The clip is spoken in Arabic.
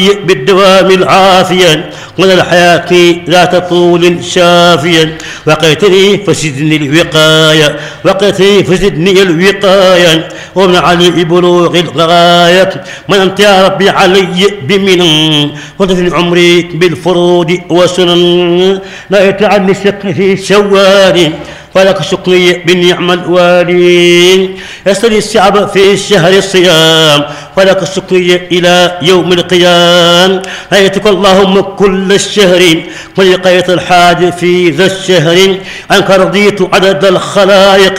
بالدوام العافيا ولا الحياة ذات طول شافيا وقيتني فزدني الوقاية وقيتني فزدني الوقاية ومن علي بلوغ الغاية من أنت يا ربي علي بمنن وتفني عمري بالفروض وسنن لا يتعني الشق في شوال ولك شكري بالنعم الوالي يسري الشعب في شهر الصيام ولك الشكري إلى يوم القيام هيتك اللهم كل الشهر ولقيت الحاج في ذا الشهر عنك رضيت عدد الخلائق